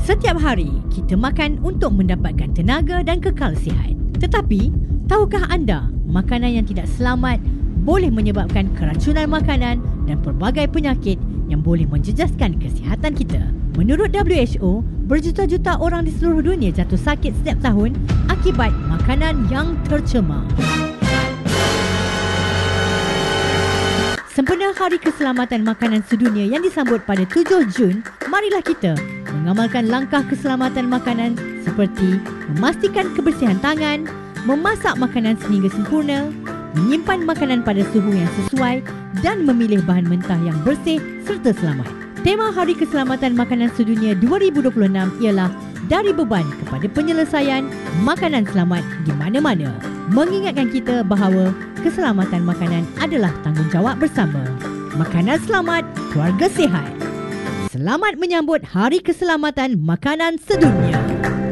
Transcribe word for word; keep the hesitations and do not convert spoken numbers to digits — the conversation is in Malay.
Setiap hari, kita makan untuk mendapatkan tenaga dan kekal sihat. Tetapi, tahukah anda, makanan yang tidak selamat boleh menyebabkan keracunan makanan dan pelbagai penyakit yang boleh menjejaskan kesihatan kita. Menurut W H O, berjuta-juta orang di seluruh dunia jatuh sakit setiap tahun akibat makanan yang tercemar. Sempena Hari Keselamatan Makanan Sedunia yang disambut pada tujuh Jun, marilah kita mengamalkan langkah keselamatan makanan seperti memastikan kebersihan tangan, memasak makanan sehingga sempurna, menyimpan makanan pada suhu yang sesuai dan memilih bahan mentah yang bersih serta selamat. Tema Hari Keselamatan Makanan Sedunia dua ribu dua puluh enam ialah Dari Beban kepada Penyelesaian Makanan Selamat di Mana-Mana, mengingatkan kita bahawa keselamatan makanan adalah tanggungjawab bersama. Makanan selamat, keluarga sihat. Selamat menyambut Hari Keselamatan Makanan Sedunia.